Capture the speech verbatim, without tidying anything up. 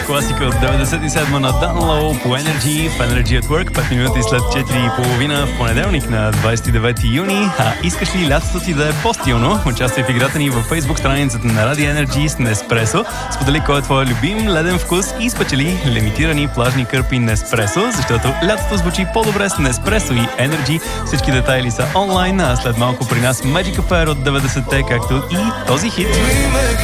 класика от деветдесет и седма на Dan Low по Energy в Energy at Work, пет минути след четири и половина в понеделник на двадесет и девети юни. А искаш ли лятото ти да е по-стилно? Участвай в играта ни във Facebook страницата на Radio Energy с Неспресо. Сподели кой е твой любим леден вкус и спечели лимитирани плажни кърпи Неспресо, защото лятото звучи по-добре с Неспресо и Energy. Всички детайли са онлайн, а след малко при нас Magic Affair от деветдесетте, както и този хит.